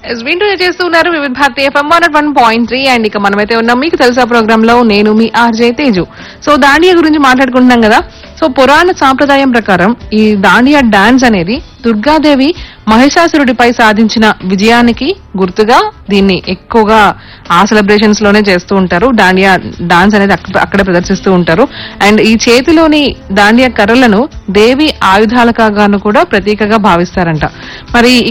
వింటూనే చేస్తున్నారు వివిధ భారతి ఎఫ్ఎం 101.3 అండ్ ఇక మనమైతే ఉన్నాం మీకు తెలుసా ప్రోగ్రామ్ లో నేను మీ ఆర్జే తేజు. సో దాండియా గురించి మాట్లాడుకుంటున్నాం కదా. సో పురాణ సాంప్రదాయం ప్రకారం ఈ దాండియా డాన్స్ అనేది దుర్గాదేవి మహిషాసురుడిపై సాధించిన విజయానికి గుర్తుగా దీన్ని ఎక్కువగా ఆ సెలబ్రేషన్స్ లోనే చేస్తూ ఉంటారు. దాండియా డాన్స్ అనేది అక్కడే ప్రదర్శిస్తూ ఉంటారు. అండ్ ఈ చేతిలోని దాండియా కర్రలను దేవి ఆయుధాలుగాను కూడా ప్రతీకగా భావిస్తారంట. మరి